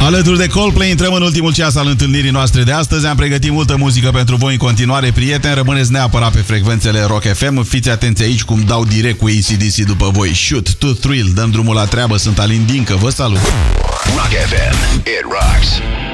Alături de Coldplay intrăm în ultimul ceas al întâlnirii noastre de astăzi. Am pregătit multă muzică pentru voi în continuare, prieteni. Rămâneți neapărat pe frecvențele Rock FM. Fiți atenți aici cum dau direct cu AC/DC după voi. Shoot to Thrill. Dăm drumul la treabă. Sunt Alin Dincă. Vă salut! Rock FM. It rocks.